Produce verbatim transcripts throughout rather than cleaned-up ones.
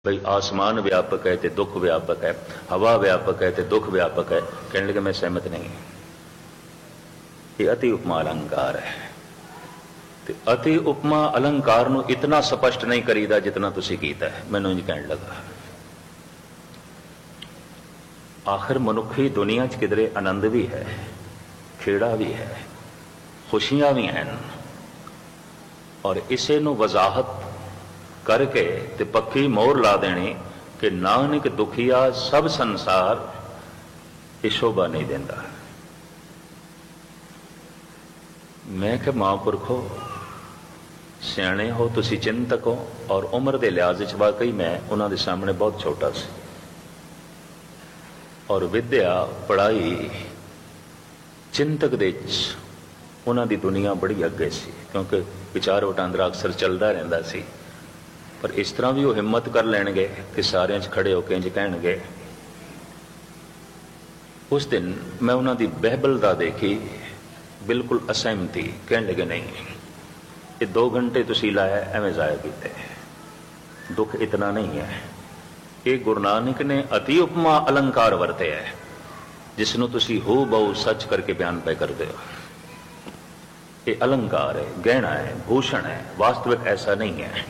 भाई आसमान व्यापक है तो दुख व्यापक है, हवा व्यापक है तो दुख व्यापक है। कहने लगे मैं सहमत नहीं। ये अति उपमा अलंकार है। ते अति उपमा अलंकार नूं इतना स्पष्ट नहीं करीदा जितना तुसीं कीता है। मैनूं इंज कहण लगा। आखिर मनुखी दुनिया च किधरे आनंद भी है, खेड़ा भी है, खुशियां भी हैं, और इसे नूं वजाहत करके ते पक्की मोहर ला देनी कि नानक दुखिया सब संसार ये शोभा नहीं देता। मैं कि महापुरखो सियाणे हो, तुसी चिंतक हो, और उम्र के लिहाज च वाकई मैं उन्होंने सामने बहुत छोटा सी, और विद्या पढ़ाई चिंतक दे उन्हों की दुनिया बड़ी अगे सी, क्योंकि विचार वटांदरा अक्सर चलता रहता सी। पर इस तरह भी वो हिम्मत कर लैणगे कि सारे खड़े होकर इंज कहणगे। उस दिन मैं उन्होंने बहबलता देखी, बिल्कुल असहमति। कहने लगे नहीं, ये दो घंटे तुसीं लाया एवं जाया कीते, दुख इतना नहीं है। ये गुरु नानक ने अति उपमा अलंकार वरते है, जिसनों तुसीं हो बहु सच करके बयान पे करते हो। ये अलंकार है, गहना है, भूषण है, वास्तविक ऐसा नहीं है।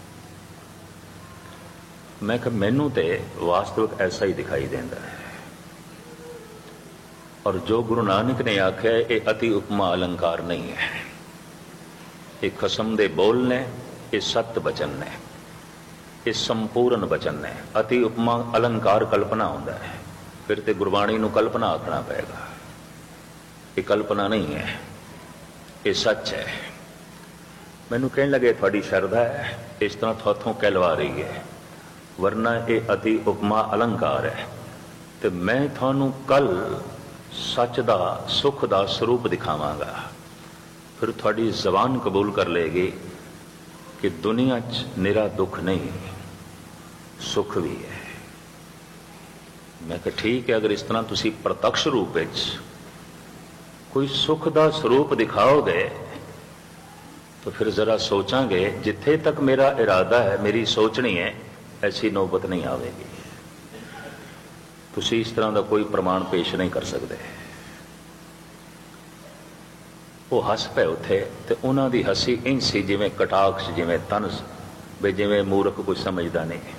मैं कहा मैनू तो वास्तविक ऐसा ही दिखाई देता है, और जो गुरु नानक ने आख्या ये अति उपमा अलंकार नहीं है। ये खसम दे बोल ने, ये सत्य वचन ने, ये संपूर्ण वचन ने। अति उपमा अलंकार कल्पना होता है, फिर तो गुरबाणी नूं कल्पना आखना पेगा। ये कल्पना नहीं है, ये सच है। मैनू कहने लगे थोड़ी शरधा है, इस तरह थोथों कहलवा रही है, वरना ये अति उपमा अलंकार है। तो मैं थानू कल सच दा सुख दा स्वरूप दिखावांगा, फिर थोड़ी जबान कबूल कर लेगी कि दुनिया च निरा दुख नहीं, सुख भी है। मैं कहा ठीक है, अगर इस तरह तुसी प्रत्यक्ष रूप में कोई सुख दा स्वरूप दिखाओगे तो फिर जरा सोचांगे, जिथे तक मेरा इरादा है, मेरी सोचनी है, ऐसी नौबत नहीं आवेगी। तुसी इस तरह का कोई प्रमाण पेश नहीं कर सकते। वो हस पे उथे, तो उन्हों की हसी इंज सी जिवें कटाक्ष, जिवें तनस, बे जिवें मूर्ख कुछ समझदा नहीं।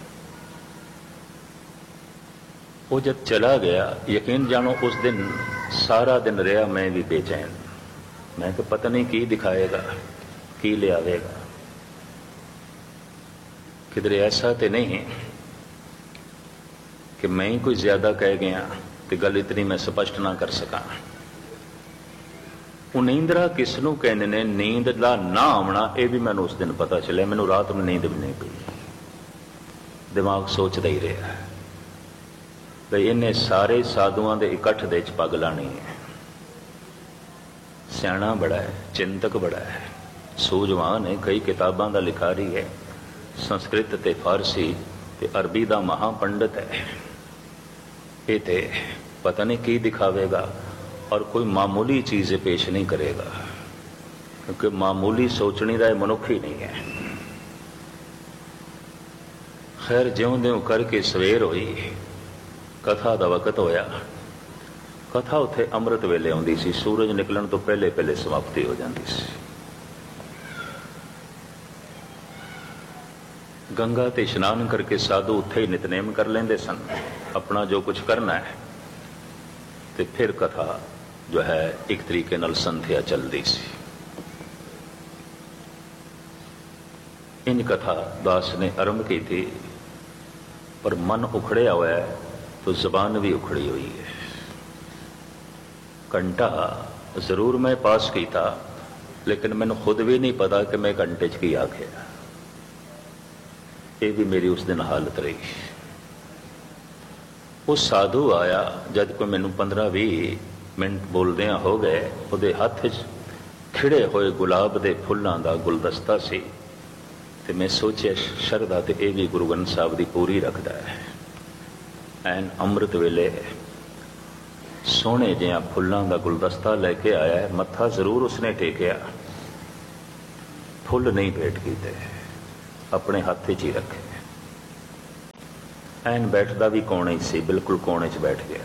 वो जब चला गया, यकीन जानो उस दिन सारा दिन रहा मैं भी बेचैन। मैं तो पता नहीं की दिखाएगा, की ले आवेगा। किधरे ऐसा तो नहीं कि मैं ही कोई ज्यादा कह गया तो गल इतनी मैं स्पष्ट ना कर सका। उनींद्रा किसनों कहने ने, नींद का ना आना, यह भी मैंने उस दिन पता चलिया। मैंने रात में नींद भी नहीं पई, दिमाग सोचता ही रहा भाई इन्हें सारे साधुओं के इकट्ठ दे पग लानी है। सियाणा बड़ा है, चिंतक बड़ा है, सूझवान है, कई किताबों का लिखारी है, संस्कृत ते फारसी ते अरबी का महापंडित है। ये ते पता नहीं की दिखावेगा, और कोई मामूली चीज़ पेश नहीं करेगा, क्योंकि मामूली सोचने का मनुख ही नहीं है। खैर ज्यों ज्यों करके सवेर हुई, कथा का वक्त होया। कथा उत्थे अमृत वेले आउंदी सी, सूरज निकलन तो पहले पहले समाप्ति हो जाती सी। गंगा ते इशनान करके साधु उत्थे ही नितनेम कर लेंदे सन, अपना जो कुछ करना है, तो फिर कथा जो है एक तरीके नाल संध्या चलती सी। इन कथा दास ने आरंभ की थी, पर मन उखड़िया हुआ है तो जबान भी उखड़ी हुई है। घंटा जरूर मैं पास किया, लेकिन मैंने खुद भी नहीं पता कि मैं घंटे च की आख्या। ये भी मेरी उस दिन हालत रही। वो साधु आया, जब कोई मैनू पंद्रह भी मिनट बोलदियां हो गए, उहदे हथ च खिड़े हुए गुलाब के फुलों का गुलदस्ता सी। ते मैं सोचिया शरधा तो यह भी गुरु ग्रंथ साहब की पूरी रखता है। एन अमृत वेले सोहने जिहा फुलों का गुलदस्ता लेके आया है। मत्था जरूर उसने टेकिया, फुल नहीं भेंट कीते, अपने हाथ च ही रखे। ਐਨ ਬੈਠਦਾ ਵੀ ਕੋਣੇ 'ਚ ਸੀ, ਬਿਲਕੁਲ ਕੋਣੇ 'ਚ ਬੈਠ ਗਿਆ।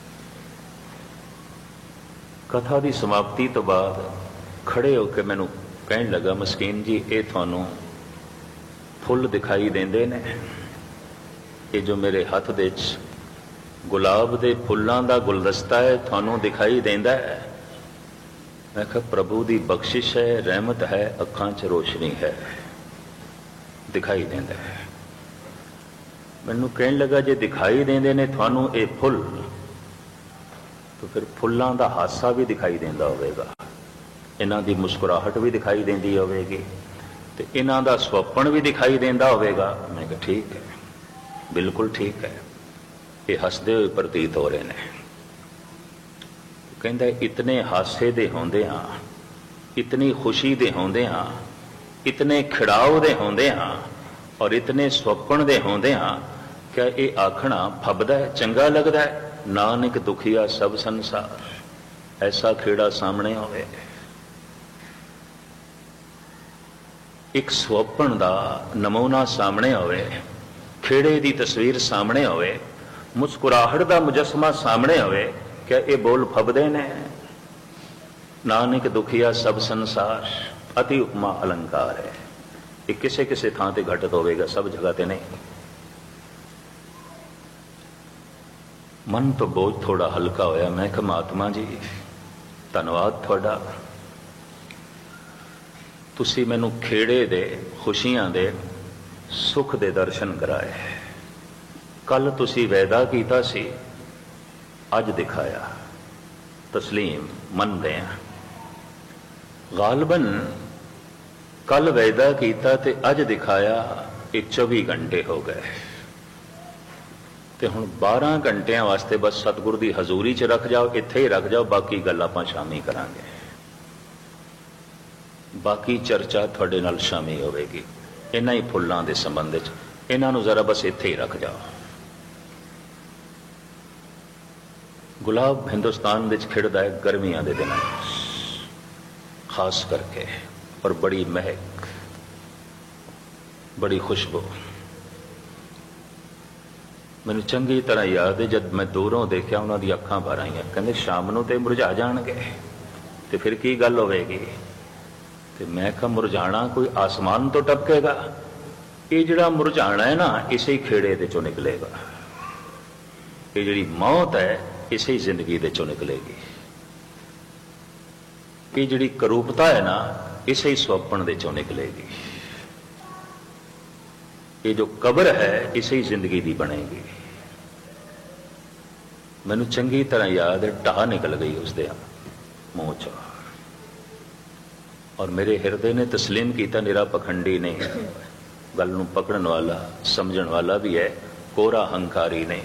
ਕਥਾ ਦੀ ਸਮਾਪਤੀ ਤੋਂ ਬਾਅਦ ਖੜੇ ਹੋ ਕੇ ਮੈਨੂੰ ਕਹਿਣ ਲੱਗਾ, ਮਸਕੀਨ ਜੀ, ਇਹ ਤੁਹਾਨੂੰ ਫੁੱਲ ਦਿਖਾਈ ਦਿੰਦੇ ਨੇ? ਇਹ ਜੋ ਮੇਰੇ ਹੱਥ ਦੇ 'ਚ ਗੁਲਾਬ ਦੇ ਫੁੱਲਾਂ ਦਾ ਗੁਲਦਸਤਾ ਹੈ, ਤੁਹਾਨੂੰ ਦਿਖਾਈ ਦਿੰਦਾ ਹੈ? ਮੈਂ ਕਿਹਾ, ਪ੍ਰਭੂ ਦੀ ਬਖਸ਼ਿਸ਼ ਹੈ, ਰਹਿਮਤ ਹੈ, ਅੱਖਾਂ 'ਚ ਰੋਸ਼ਨੀ ਹੈ, ਦਿਖਾਈ ਦਿੰਦਾ ਹੈ। ਮੈਨੂੰ ਕਹਿਣ ਲੱਗਾ, ਜੇ ਦਿਖਾਈ ਦਿੰਦੇ ਨੇ ਤੁਹਾਨੂੰ ਇਹ ਫੁੱਲ, ਤਾਂ ਫਿਰ ਫੁੱਲਾਂ ਦਾ ਹਾਸਾ ਵੀ ਦਿਖਾਈ ਦਿੰਦਾ ਹੋਵੇਗਾ, ਇਹਨਾਂ ਦੀ ਮੁਸਕਰਾਹਟ ਵੀ ਦਿਖਾਈ ਦਿੰਦੀ ਹੋਵੇਗੀ, ਤੇ ਇਹਨਾਂ ਦਾ ਸੁਪਨ ਵੀ ਦਿਖਾਈ ਦਿੰਦਾ ਹੋਵੇਗਾ। ਮੈਂ ਕਿਹਾ, ਠੀਕ ਹੈ, ਬਿਲਕੁਲ ਠੀਕ ਹੈ, ਇਹ ਹੱਸਦੇ ਹੋਏ ਪ੍ਰਤੀਤ ਹੋ ਰਹੇ ਨੇ। ਕਹਿੰਦਾ, ਇਤਨੇ ਹਾਸੇ ਦੇ ਹੁੰਦੇ ਹਾਂ, ਇਤਨੀ ਖੁਸ਼ੀ ਦੇ ਹੁੰਦੇ ਹਾਂ, ਇਤਨੇ ਖਿੜਾਓ ਦੇ ਹੁੰਦੇ ਹਾਂ, ਔਰ ਇਤਨੇ ਸੁਪਨ ਦੇ ਹੁੰਦੇ ਹਾਂ, ਕਿ ਇਹ ਆਖਣਾ ਫੱਬਦਾ ਹੈ, ਚੰਗਾ ਲੱਗਦਾ ਹੈ? ਨਾਨਕ ਦੁਖੀਆ ਸਭ ਸੰਸਾਰ, ਐਸਾ ਖੇੜਾ ਸਾਹਮਣੇ ਹੋਵੇ, ਇੱਕ ਸੁਪਨ ਦਾ ਨਮੂਨਾ ਸਾਹਮਣੇ ਹੋਵੇ, ਖੇੜੇ ਦੀ ਤਸਵੀਰ ਸਾਹਮਣੇ ਹੋਵੇ, ਮੁਸਕਰਾਹਟ ਦਾ ਮੁਜਸਮਾ ਸਾਹਮਣੇ ਹੋਵੇ, ਕਿ ਇਹ ਬੋਲ ਫੱਬਦੇ ਨੇ? ਨਾਨਕ ਦੁਖੀਆ ਸਭ ਸੰਸਾਰ, ਅਤੀ ਉਪਮਾ ਅਲੰਕਾਰ ਹੈ। ਇਹ ਕਿਸੇ ਕਿਸੇ ਥਾਂ ਤੇ ਘਟਤ ਹੋਵੇਗਾ, ਸਭ ਜਗ੍ਹਾ ਤੇ ਨਹੀਂ। ਮਨ ਤੋਂ ਬੋਝ ਥੋੜਾ ਹਲਕਾ ਹੋਇਆ। ਮੈਂ ਕਿਹਾ, ਮਹਾਤਮਾ ਜੀ, ਧੰਨਵਾਦ ਤੁਹਾਡਾ, ਤੁਸੀਂ ਮੈਨੂੰ ਖੇੜੇ ਦੇ, ਖੁਸ਼ੀਆਂ ਦੇ, ਸੁੱਖ ਦੇ ਦਰਸ਼ਨ ਕਰਾਏ। ਕੱਲ ਤੁਸੀਂ ਵੈਦਾ ਕੀਤਾ ਸੀ, ਅੱਜ ਦਿਖਾਇਆ, ਤਸਲੀਮ ਮੰਨਦੇ ਹਾਂ। ਗਾਲਬਨ ਕੱਲ ਵੈਦਾ ਕੀਤਾ ਤੇ ਅੱਜ ਦਿਖਾਇਆ, ਇਹ ਚੌਵੀ ਘੰਟੇ ਹੋ ਗਏ, ਤੇ ਹੁਣ ਬਾਰਾਂ ਘੰਟਿਆਂ ਵਾਸਤੇ ਬਸ ਸਤਿਗੁਰ ਦੀ ਹਜ਼ੂਰੀ 'ਚ ਰੱਖ ਜਾਓ, ਇੱਥੇ ਹੀ ਰੱਖ ਜਾਓ, ਬਾਕੀ ਗੱਲ ਆਪਾਂ ਸ਼ਾਮੀ ਕਰਾਂਗੇ, ਬਾਕੀ ਚਰਚਾ ਤੁਹਾਡੇ ਨਾਲ ਸ਼ਾਮੀ ਹੋਵੇਗੀ। ਇਹਨਾਂ ਹੀ ਫੁੱਲਾਂ ਦੇ ਸੰਬੰਧ 'ਚ, ਇਹਨਾਂ ਨੂੰ ਜ਼ਰਾ ਬਸ ਇੱਥੇ ਹੀ ਰੱਖ ਜਾਓ। ਗੁਲਾਬ ਹਿੰਦੁਸਤਾਨ ਵਿੱਚ ਖਿੜਦਾ ਹੈ ਗਰਮੀਆਂ ਦੇ ਦਿਨਾਂ ਵਿੱਚ ਖਾਸ ਕਰਕੇ, ਔਰ ਬੜੀ ਮਹਿਕ, ਬੜੀ ਖੁਸ਼ਬੂ। ਮੈਨੂੰ ਚੰਗੀ ਤਰ੍ਹਾਂ ਯਾਦ ਹੈ, ਜਦ ਮੈਂ ਦੂਰੋਂ ਦੇਖਿਆ, ਉਹਨਾਂ ਦੀ ਅੱਖਾਂ ਭਰ ਆਈਆਂ। ਕਹਿੰਦੇ, ਸ਼ਾਮ ਨੂੰ ਤੇ ਮੁਰਝਾ ਜਾਣਗੇ, ਤੇ ਫਿਰ ਕੀ ਗੱਲ ਹੋਵੇਗੀ? ਤੇ ਮੈਂ ਕਿਹਾ, ਮੁਰਝਾਣਾ ਕੋਈ ਆਸਮਾਨ ਤੋਂ ਟਪਕੇਗਾ? ਇਹ ਜਿਹੜਾ ਮੁਰਝਾਣਾ ਹੈ ਨਾ, ਇਸੇ ਹੀ ਖੇੜੇ ਦੇ ਚੋਂ ਨਿਕਲੇਗਾ। ਇਹ ਜਿਹੜੀ ਮੌਤ ਹੈ, ਇਸੇ ਹੀ ਜ਼ਿੰਦਗੀ ਦੇ ਚੋਂ ਨਿਕਲੇਗੀ। ਇਹ ਜਿਹੜੀ ਕਰੂਪਤਾ ਹੈ ਨਾ, ਇਸੇ ਹੀ ਸੁਪਨ ਦੇ ਚੋਂ ਨਿਕਲੇਗੀ। ਇਹ ਜੋ ਕਬਰ ਹੈ, ਇਸੇ ਹੀ ਜ਼ਿੰਦਗੀ ਦੀ ਬਣੇਗੀ। ਮੈਨੂੰ ਚੰਗੀ ਤਰ੍ਹਾਂ ਯਾਦ ਹੈ, ਢਾਹ ਨਿਕਲ ਗਈ ਉਸਦੇ ਮੂੰਹ ਚੋਂ, ਔਰ ਮੇਰੇ ਹਿਰਦੇ ਨੇ ਤਸਲੀਮ ਕੀਤਾ, ਨਿਰਾ ਪਖੰਡੀ ਨਹੀਂ, ਗੱਲ ਨੂੰ ਪਕੜਨ ਵਾਲਾ, ਸਮਝਣ ਵਾਲਾ ਵੀ ਹੈ, ਕੋਰਾ ਹੰਕਾਰੀ ਨਹੀਂ।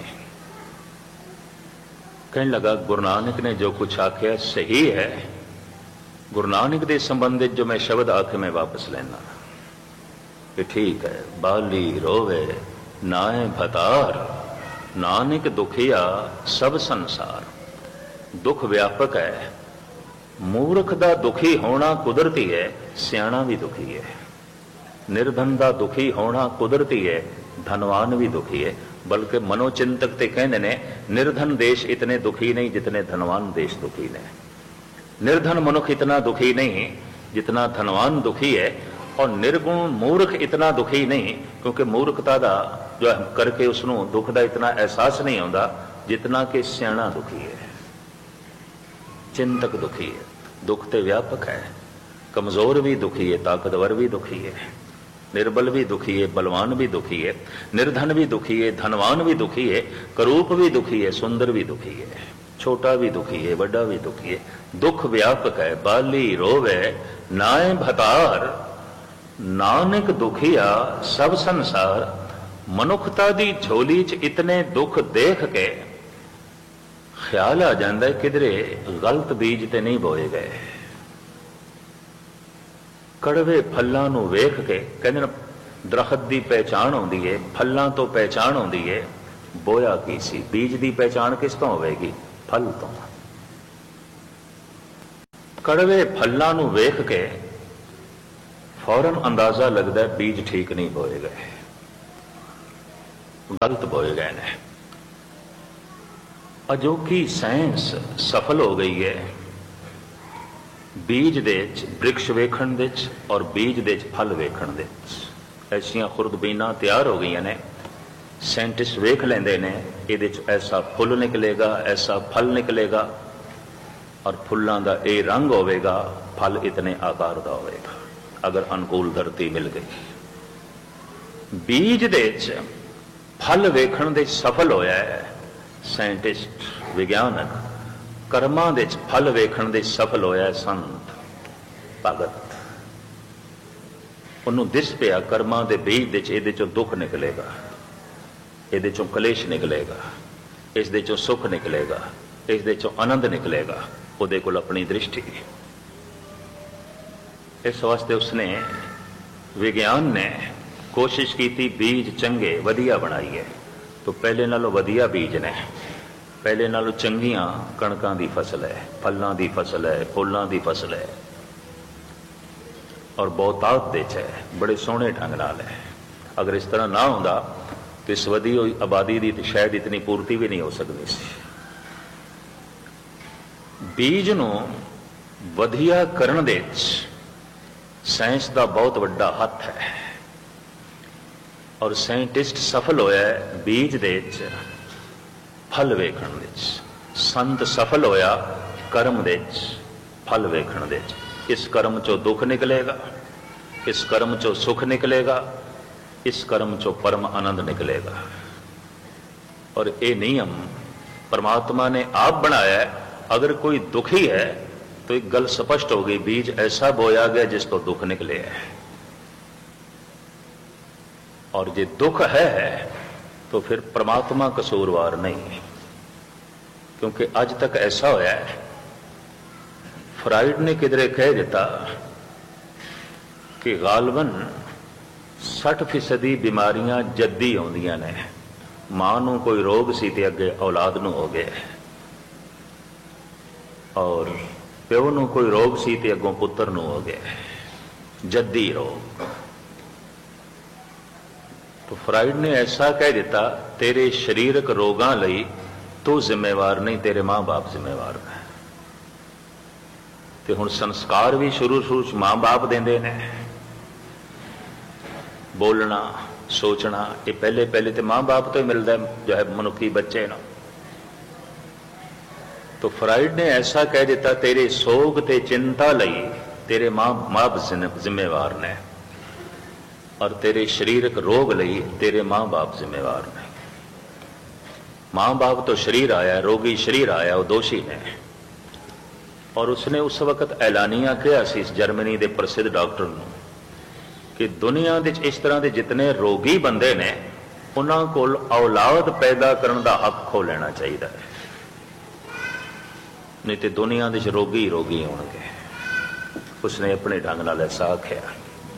ਕਹਿਣ ਲੱਗਾ, ਗੁਰੂ ਨਾਨਕ ਨੇ ਜੋ ਕੁਛ ਆਖਿਆ ਸਹੀ ਹੈ। ਗੁਰੂ ਨਾਨਕ ਦੇ ਸੰਬੰਧਿਤ ਜੋ ਮੈਂ ਸ਼ਬਦ ਆਖੇ, ਮੈਂ ਵਾਪਸ ਲੈਣਾ ਕਿ ਠੀਕ ਹੈ। ਬਾਲੀ ਰੋਵੇ ਨਾਏ ਭਤਾਰ, ਨਾਨਕ ਦੁਖੀਆ ਸਭ ਸੰਸਾਰ। ਦੁੱਖ ਵਿਆਪਕ ਹੈ, ਮੂਰਖ ਦਾ ਦੁਖੀ ਹੋਣਾ ਕੁਦਰਤੀ ਹੈ, ਸਿਆਣਾ ਵੀ ਦੁਖੀ ਹੈ। ਨਿਰਧਨ ਦਾ ਦੁਖੀ ਹੋਣਾ ਕੁਦਰਤੀ ਹੈ, ਧਨਵਾਨ ਵੀ ਦੁਖੀ ਹੈ। ਬਲਕਿ ਮਨੋਚਿੰਤਕ ਤੇ ਕਹਿੰਦੇ ਨੇ, ਨਿਰਧਨ ਦੇਸ਼ ਇਤਨੇ ਦੁਖੀ ਨਹੀਂ ਜਿਤਨੇ ਧਨਵਾਨ ਦੇਸ਼ ਦੁਖੀ ਨੇ। निर्धन मनुख इतना दुखी नहीं जितना धनवान दुखी है, और निर्गुण मूर्ख इतना दुखी नहीं, क्योंकि मूर्खता का जो करके उसनों दुख का इतना एहसास नहीं होता जितना कि सियाणा दुखी है, चिंतक दुखी है। दुख तो व्यापक है, कमजोर भी दुखी है, ताकतवर भी दुखी है, निर्बल भी दुखी है, बलवान भी दुखी है, निर्धन भी दुखी है, धनवान भी दुखी है, करूप भी दुखी है, सुंदर भी दुखी है, छोटा भी दुखी है, बड़ा भी दुखी है। दुख व्यापक है। बाली रोवे नाए भतार, नानक दुखिया सब संसार। मनुखता दी झोली च इतने दुख देख के ख्याल आ जाता है किधरे गलत बीज ते नहीं बोए गए। कड़वे फलों नूं वेख के कहते ना, दरखत की पहचान आती है, फलों तो पहचान आती है, बोया की सी। बीज की पहचान किस तो होगी? फल तो। कड़वे फलों नूं वेख के फौरन अंदाजा लगता है बीज ठीक नहीं बोए गए। गलत बोए गए ने। अजोकी साइंस सफल हो गई है बीज दे वृक्ष वेखण दे और बीज दे फल वेखण दे। ऐसियां खुर्दबीना तैयार हो गई ने, साइंटिस्ट वेख लेंदे ने ये ऐसा फुल निकलेगा, ऐसा फल निकलेगा और फुलों का ये रंग होगा, फल इतने आकार का होगा अगर अनुकूल धरती मिल गई। बीज दे फल वेखण दे सफल होया है साइंटिस्ट विज्ञानक, कर्मां दे फल वेखण दे सफल होया है संत भगत। उन्होंने दिस पिया कर्मां दे बीज दे इहदे चों दुख निकलेगा, इहदे चों कलेश निकलेगा, इस दे चों सुख निकलेगा, इस दे चों आनंद निकलेगा। उहदे कोल अपनी दृष्टि, इस वास्ते उसने विज्ञान ने कोशिश की थी बीज चंगे वधिया बनाई है। तो पहले नालों वधिया बीज ने, पहले नालों चंगियां कणकां दी फसल है, फलों की फसल है, फुलों की फसल है और बहुतायत दे है, बड़े सोहने ढंग नाल है। अगर इस तरह ना होंदा तो इस वधी हुई आबादी की शायद इतनी पूर्ति भी नहीं हो सकती सी। बीज नूं वधिया करन दे साइंस का बहुत वड्डा हथ है और साइंटिस्ट सफल होया है बीज दे फल वेखण दे। संत सफल होया कर्म दे फल वेखण दे। इस कर्म चो दुख निकलेगा, इस कर्म चो सुख निकलेगा, इस कर्म चो परम आनंद निकलेगा। और ये नियम परमात्मा ने आप बनाया है। अगर कोई दुखी है तो एक गल स्पष्ट हो गई, बीज ऐसा बोया गया जिस तो दुख निकले है। और जे दुख है तो फिर परमात्मा कसूरवार नहीं, क्योंकि आज तक ऐसा होया है। फ्राइड ने किधरे कह दिता कि गालबन साठ फीसदी बीमारियां जद्दी आउंदियां ने। मां नूं कोई रोग सी ते अगे औलाद नूं हो गया, और प्यो नूं कोई रोग सी ते अगों पुत्र नूं हो गया, जद्दी रोग। तो फ्राइड ने ऐसा कह दिता, तेरे शरीरक रोगां लई तू जिम्मेवार नहीं, तेरे मां बाप जिम्मेवार है। ते हुण संस्कार भी शुरू शुरू च मां बाप देंदे ने। बोलना सोचना ये पहले पहले तो मां बाप तो ही मिलता है, जो है मनुखी बच्चे ना। तो फ्राइड ने ऐसा कह दिता, तेरे सोग ते चिंता लई तेरे मां बाप जिम्मेवार ने, और तेरे शरीरक रोग लई तेरे मां बाप जिम्मेवार ने। मां बाप तो शरीर आया, रोगी शरीर आया, वो दोषी ने। और उसने उस वक्त ऐलानिया कहा सी जर्मनी के प्रसिद्ध डॉक्टर नूं कि दुनिया दे इस तरह के जितने रोगी बंदे ने उन्हां कोल औलाद पैदा करने का हक खो लेना चाहिए है, नहीं तो दुनिया दे रोगी ही रोगी होंगे। उसने अपने ढंग नाल ऐसा आख्या।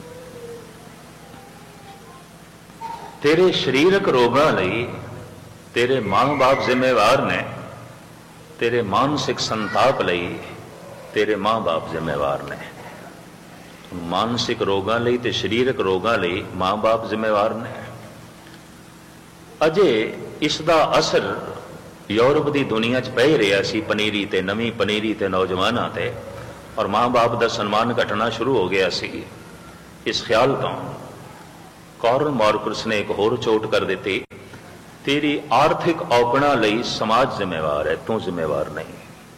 तेरे शरीरक रोगां लई तेरे मां बाप जिम्मेवार ने, तेरे मानसिक संताप लई तेरे मां बाप जिम्मेवार ने। मानसिक रोगां लई ते शरीरक रोगां लई मां बाप जिम्मेवार ने। अजे इसका असर यूरोप की दुनिया च पै रहा सी, पनीरी ते नवी पनीरी ते नौजवानों ते, और मां बाप का सन्मान घटना शुरू हो गया सी। इस ख्याल तो कार्ल मार्क्स ने एक होर चोट कर दी, तेरी आर्थिक औकड़ा लई समाज जिम्मेवार है, तू जिम्मेवार नहीं।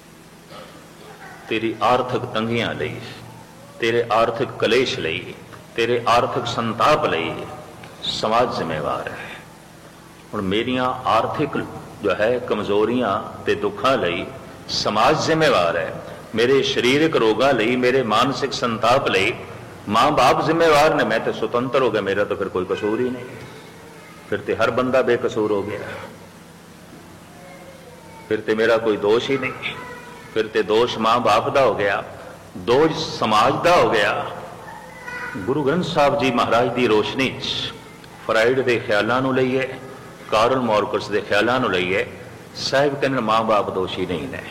तेरी आर्थिक तंगियां लई, तेरे आर्थिक कलेश लई, तेरे आर्थिक संताप लई समाज जिम्मेवार है। और मेरिया आर्थिक जो है कमजोरियां ते दुखा लई समाज जिम्मेवार है। मेरे शरीरक रोगां लई, मेरे मानसिक संताप लई मां बाप जिम्मेवार ने। मैं तो स्वतंत्र हो गया, मेरा तो फिर कोई कसूर ही नहीं, फिर तो हर बंदा बेकसूर हो गया, फिर तो मेरा कोई दोष ही नहीं, फिर तो दोष मां बाप का हो गया, दोष समाज का हो गया। गुरु ग्रंथ साहब जी महाराज की रोशनी फ्राइड के ख्यालों को लईए, कार्ल मार्क्स के ख्यालों को लईए, साहब कहने मां बाप दोषी नहीं ने,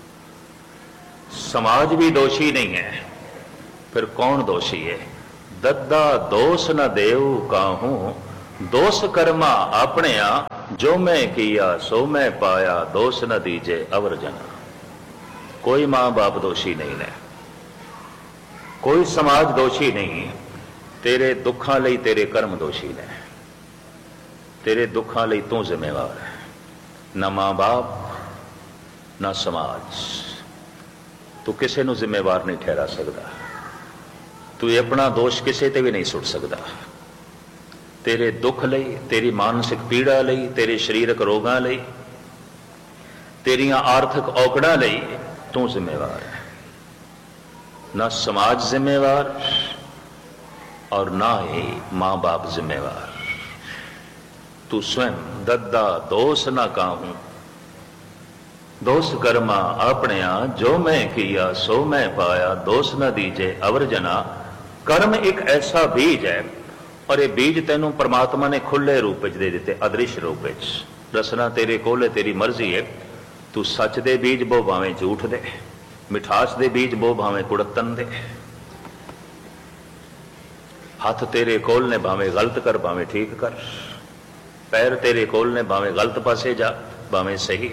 समाज भी दोषी नहीं है, फिर कौन दोषी है? दद्दा दोष न देव काहूं दोष कर्मा अपने जो मैं किया सो मैं पाया, दोष न दीजे अवर जना। कोई मां बाप दोषी नहीं ने, कोई समाज दोषी नहीं। तेरे दुखां लई तेरे कर्म दोषी ने, तेरे दुखां लई तू जिम्मेवार है। ना मां बाप ना समाज, तू किसी नूं जिम्मेवार नहीं ठहरा सकता। तू अपना दोष किसी ते भी नहीं सुट सकता। तेरे दुख लई, तेरी मानसिक पीड़ा लई, तेरे शरीरक रोगां लई, तेरियां आर्थिक औकड़ां लई तू जिम्मेवार है। ना समाज जिम्मेवार और ना ही मां बाप जिम्मेवार। तू स्वयं दद्दा दोष ना काहूं, दोष कर्मा अपने जो मैं किया सो मैं पाया, दोष न दीजे अवर जना। कर्म एक ऐसा बीज है और ये बीज तेनों परमात्मा ने खुले रूप च दे दिते, अदृश्य रूप च। रसना तेरे कोल है, तेरी मर्जी है। तू सच दे बीज बो भावें झूठ दे, मिठास दे बीज बो भावें कुड़तन दे। हाथ तेरे कोल ने, भावें गलत कर भावें ठीक कर। पैर तेरे कोल ने, भावें गलत पासे जा भावें सही।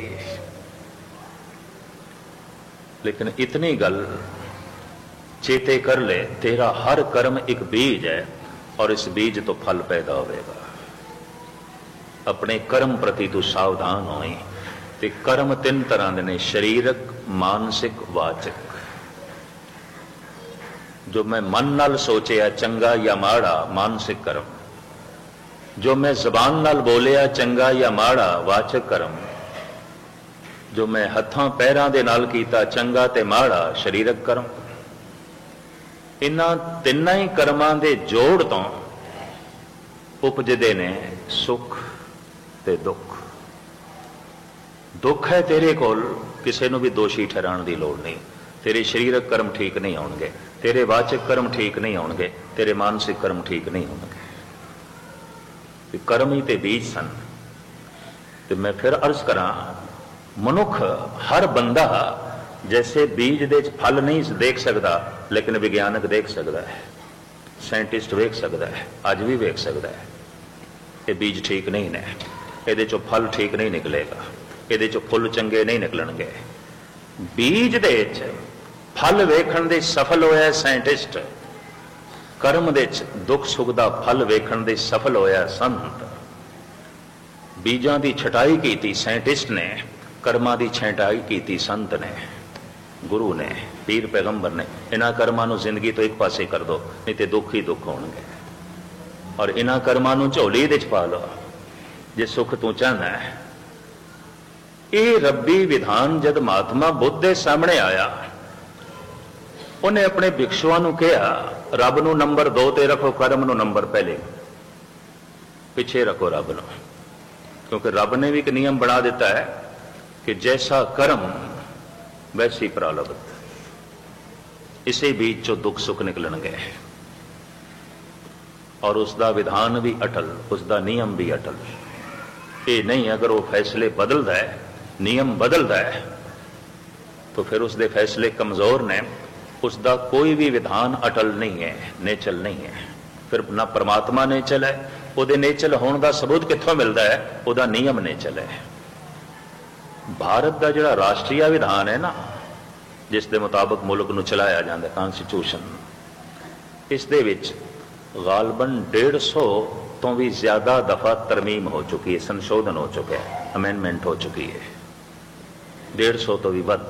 लेकिन इतनी गल चेते कर ले, तेरा हर कर्म एक बीज है और इस बीज तो फल पैदा होगा। अपने कर्म प्रति तू सावधान होई। ते कर्म तीन तरह के ने, शरीरक, मानसिक, वाचक। जो मैं मन नाल सोचिया चंगा या माड़ा, मानसिक कर्म। जो मैं जबान नाल बोलिया चंगा या माड़ा, वाचक कर्म। जो मैं हत्थां पैरां दे नाल कीता चंगा ते माड़ा, शरीरक कर्म। इन्हां तिन्नां ही कर्मां दे जोड़ तो उपजदे ने सुख ते दुख। दुख है तेरे कोल, किसी नूं भी दोषी ठहराने की लोड़ नहीं। तेरे शरीरक कर्म ठीक नहीं होणगे, तेरे वाचक कर्म ठीक नहीं होणगे, तेरे मानसिक कर्म ठीक नहीं होणगे। कर्म ही ते बीज सन। ते मैं फिर अर्ज करा, मनुख हर बंदा जैसे बीज दे फल नहीं देख सकता, लेकिन विज्ञानक देख सकता है, साइंटिस्ट वेख सकता है, अज भी वेख सकता है। ये बीज ठीक नहीं ने, ये चो फल ठीक नहीं निकलेगा, ये चो फुल चंगे नहीं निकलणगे। बीज दे फल वेखण दे सफल होया साइंटिस्ट, कर्म दे दुख सुख दा फल वेखण दे सफल होया संत। बीजां दी छटाई कीती साइंटिस्ट ने, कर्मां दी छटाई कीती संत ने, गुरु ने, पीर पैगंबर ने। इन्हां कर्मां नूं जिंदगी तो एक पासे कर दो, नहीं तो दुख ही दुख होणगे। और इन्हां कर्मां नूं झोली दे च पा लो जे सुख तू चाहना है। ये रब्बी विधान जद महात्मा बुद्ध दे सामने आया, उन्हें अपने भिक्षुआं नूं कहा, रब नूं नंबर दो ते रखो, कर्म नूं नंबर पहले पिछे रखो रब नूं। क्योंकि रब ने भी एक नियम बना दिता है कि जैसा कर्म वैसी प्रारब्ध। इसे बीच चो दुख सुख निकलणगे। और उसका विधान भी अटल, उसका नियम भी अटल। ये नहीं अगर वो फैसले बदलता है, नियम बदलता है, तो फिर उसके फैसले कमजोर ने। उसका कोई भी विधान अटल नहीं है, नेचल नहीं है। फिर ना परमात्मा नेचल है, ਉਹਦੇ नेचल होने का सबूत कितों मिलता है, ਉਹਦਾ नियम नेचल है। भारत का जोड़ा राष्ट्रीय विधान है ना, जिस दे मुताबिक मुल्क नूं चलाया जाता, कॉन्स्टिट्यूशन, इस दे विच गालबन डेढ़ सौ तो भी ज्यादा दफा तरमीम हो चुकी है, संशोधन हो चुका है, अमेंडमेंट हो चुकी है। डेढ़ सौ तो भी वध।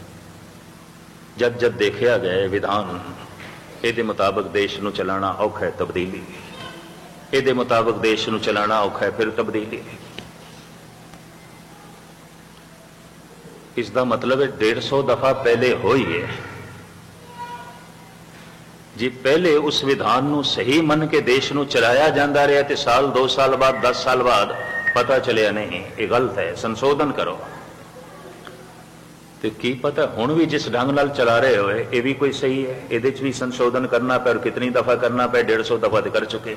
जब जब देखा गया विधान, ये मुताबिक देश नूं चलाना औखा है, तब्दीली ये मुताबिक देश नूं चलाना औखा है, फिर तब्दीली। इसका मतलब है डेढ़ सौ दफा पहले होई है। जी पहले उस विधान नूं सही मन के देश नूं चलाया जाता रहा, तो साल दो साल बाद दस साल बाद पता चलिया नहीं ये गलत है, संशोधन करो। तो की पता हुण भी जिस ढंग नाल चला रहे हो ये भी कोई सही है, ये भी संशोधन करना पे, और कितनी दफा करना पे, डेढ़ सौ दफा तो कर चुके।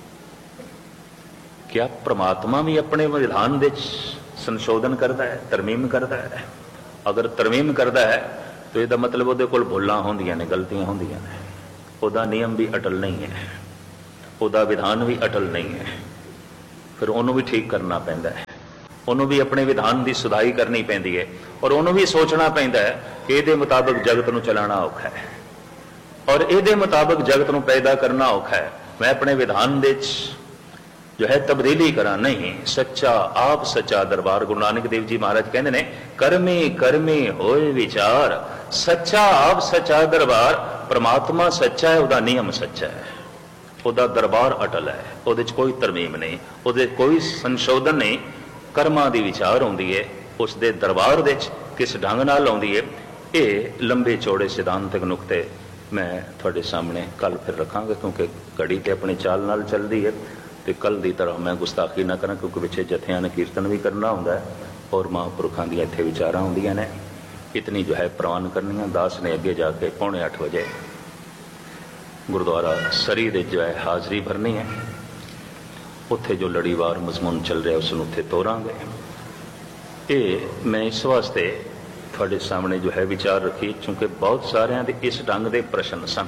क्या परमात्मा भी अपने विधान दे संशोधन करता है, तरमीम करता है? अगर तरमीम करता है तो यह मतलब वो कोल भुलां होंदियां ने, गलतियां होंदियां ने। उसका नियम भी अटल नहीं है, उसका विधान भी अटल नहीं है। ਫਿਰ ਉਹਨੂੰ ਵੀ ਠੀਕ ਕਰਨਾ ਪੈਂਦਾ ਹੈ, ਉਹਨੂੰ ਵੀ ਆਪਣੇ ਵਿਧਾਨ ਦੀ ਸੁਧਾਈ ਕਰਨੀ ਪੈਂਦੀ ਹੈ, ਔਰ ਉਹਨੂੰ ਵੀ ਸੋਚਣਾ ਪੈਂਦਾ ਹੈ ਕਿ ਇਹਦੇ ਮੁਤਾਬਕ ਜਗਤ ਨੂੰ ਚਲਾਉਣਾ ਔਖਾ ਹੈ, ਔਰ ਇਹਦੇ ਮੁਤਾਬਕ ਜਗਤ ਨੂੰ ਪੈਦਾ ਕਰਨਾ ਔਖਾ ਹੈ। ਮੈਂ ਆਪਣੇ ਵਿਧਾਨ ਦੇ ਵਿੱਚ ਜੋ ਹੈ ਤਬਦੀਲੀ ਕਰਾਂ। ਨਹੀਂ, ਸੱਚਾ ਆਪ ਸੱਚਾ ਦਰਬਾਰ। ਗੁਰੂ ਨਾਨਕ ਦੇਵ ਜੀ ਮਹਾਰਾਜ ਕਹਿੰਦੇ ਨੇ, ਕਰਮੀ ਕਰਮੀ ਹੋਏ ਵਿਚਾਰ, ਸੱਚਾ ਆਪ ਸੱਚਾ ਦਰਬਾਰ। ਪ੍ਰਮਾਤਮਾ ਸੱਚਾ ਹੈ, ਉਹਦਾ ਨਿਯਮ ਸੱਚਾ ਹੈ, ਉਹਦਾ ਦਰਬਾਰ ਅਟਲ ਹੈ, ਉਹਦੇ 'ਚ ਕੋਈ ਤਰਮੀਮ ਨਹੀਂ, ਉਹਦੇ ਕੋਈ ਸੰਸ਼ੋਧਨ ਨਹੀਂ। ਕਰਮਾਂ ਦੀ ਵਿਚਾਰ ਆਉਂਦੀ ਹੈ, ਉਸ ਦੇ ਦਰਬਾਰ ਦੇ 'ਚ ਕਿਸ ਢੰਗ ਨਾਲ ਆਉਂਦੀ ਹੈ। ਇਹ ਲੰਬੇ ਚੌੜੇ ਸਿਧਾਂਤਕ ਨੁਕਤੇ ਮੈਂ ਤੁਹਾਡੇ ਸਾਹਮਣੇ ਕੱਲ ਫਿਰ ਰੱਖਾਂਗਾ, ਕਿਉਂਕਿ ਘੜੀ ਤੇ ਆਪਣੀ ਚਾਲ ਨਾਲ ਚੱਲਦੀ ਹੈ, ਤੇ ਕੱਲ ਦੀ ਤਰ੍ਹਾਂ ਮੈਂ ਗੁਸਤਾਖੀ ਨਾ ਕਰਾਂ, ਕਿਉਂਕਿ ਪਿੱਛੇ ਜਥਿਆਂ ਨੇ ਕੀਰਤਨ ਵੀ ਕਰਨਾ ਹੁੰਦਾ ਹੈ, ਔਰ ਮਹਾਂਪੁਰਖਾਂ ਦੀਆਂ ਇੱਥੇ ਵਿਚਾਰਾਂ ਹੁੰਦੀਆਂ ਨੇ। ਇਤਨੀ ਜੋ ਹੈ ਪ੍ਰਵਾਨ ਕਰਨੀਆਂ। ਦਾਸ ਨੇ ਅੱਗੇ ਜਾ ਕੇ ਪੌਣੇ ਅੱਠ ਵਜੇ ਗੁਰਦੁਆਰਾ ਸਰੀ ਦੇ ਜੋ ਹੈ ਹਾਜ਼ਰੀ ਭਰਨੀ ਹੈ। ਉੱਥੇ ਜੋ ਲੜੀਵਾਰ ਮਜ਼ਮੂਨ ਚੱਲ ਰਿਹਾ ਉਸ ਨੂੰ ਉੱਥੇ ਤੋਰਾਂਗੇ। ਇਹ ਮੈਂ ਇਸ ਵਾਸਤੇ ਤੁਹਾਡੇ ਸਾਹਮਣੇ ਜੋ ਹੈ ਵਿਚਾਰ ਰੱਖੀ, ਕਿਉਂਕਿ ਬਹੁਤ ਸਾਰਿਆਂ ਦੇ ਇਸ ਢੰਗ ਦੇ ਪ੍ਰਸ਼ਨ ਸਨ,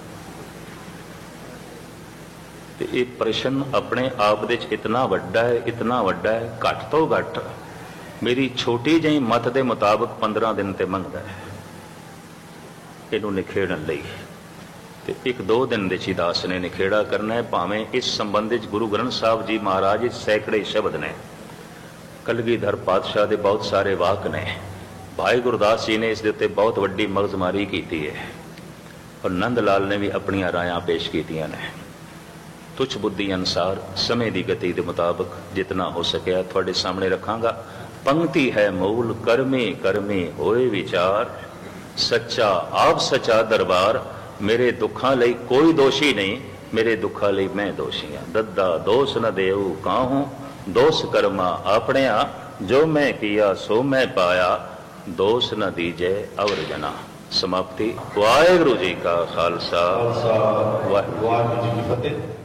ਤੇ ਇਹ ਪ੍ਰਸ਼ਨ ਆਪਣੇ ਆਪ ਦੇ 'ਚ ਇਤਨਾ ਵੱਡਾ ਹੈ, ਇਤਨਾ ਵੱਡਾ ਹੈ, ਘੱਟ ਤੋਂ ਘੱਟ ਮੇਰੀ ਛੋਟੀ ਜਿਹੀ ਮਤ ਦੇ ਮੁਤਾਬਕ ਪੰਦਰਾਂ ਦਿਨ ਤੇ ਮੰਗਦਾ ਹੈ ਇਹਨੂੰ ਨਿਖੇੜਨ ਲਈ। ਤੇ ਇੱਕ ਦੋ ਦਿਨ ਦੇ 'ਚ ਦਾਸ ਨੇ ਨਿਖੇੜਾ ਕਰਨਾ ਹੈ। ਭਾਵੇਂ ਇਸ ਸੰਬੰਧ ਵਿੱਚ ਗੁਰੂ ਗ੍ਰੰਥ ਸਾਹਿਬ ਜੀ ਮਹਾਰਾਜ ਵਿੱਚ ਸੈਂਕੜੇ ਸ਼ਬਦ ਨੇ, ਕਲਗੀਧਰ ਪਾਤਸ਼ਾਹ ਦੇ ਬਹੁਤ ਸਾਰੇ ਵਾਕ ਨੇ, ਭਾਈ ਗੁਰਦਾਸ ਜੀ ਨੇ ਇਸ ਦੇ ਉੱਤੇ ਬਹੁਤ ਵੱਡੀ ਮਗਜ਼ਮਾਰੀ ਕੀਤੀ ਹੈ, ਔਰ ਨੰਦ ਲਾਲ ਨੇ ਵੀ ਆਪਣੀਆਂ ਰਾਇਆਂ ਪੇਸ਼ ਕੀਤੀਆਂ ਨੇ। ਤੁਛ ਬੁੱਧੀ ਅਨੁਸਾਰ ਸਮੇਂ ਦੀ ਗਤੀ ਦੇ ਮੁਤਾਬਕ ਜਿਤਨਾ ਹੋ ਸਕਿਆ ਤੁਹਾਡੇ ਸਾਹਮਣੇ ਰੱਖਾਂਗਾ। ਪੰਕਤੀ ਹੈ ਮੂਲ, ਕਰਮੀ ਕਰਮੀ ਹੋਏ ਵਿਚਾਰ, ਸੱਚਾ ਆਪ ਸੱਚਾ ਦਰਬਾਰ। ਮੇਰੇ ਦੁੱਖਾਂ ਲਈ ਕੋਈ ਦੋਸ਼ੀ ਨਹੀਂ, ਮੇਰੇ ਦੁੱਖਾਂ ਲਈ ਮੈਂ ਦੋਸ਼ੀ ਹਾਂ। ਦੱਦਾ ਦੋਸ਼ ਨ ਦੇਉ ਕਾਹੂੰ, ਦੋਸ਼ ਕਰਮਾ ਆਪਣਿਆ, ਜੋ ਮੈਂ ਕੀਆ ਸੋ ਮੈਂ ਪਾਇਆ, ਦੋਸ਼ ਨ ਦੀਜੈ ਅਵਰ ਜਨਾ। ਸਮਾਪਤੀ। ਵਾਹਿਗੁਰੂ ਜੀ ਕਾ ਖਾਲਸਾ, ਵਾਹਿਗੁਰੂ ਜੀ ਕੀ ਫਤਿਹ।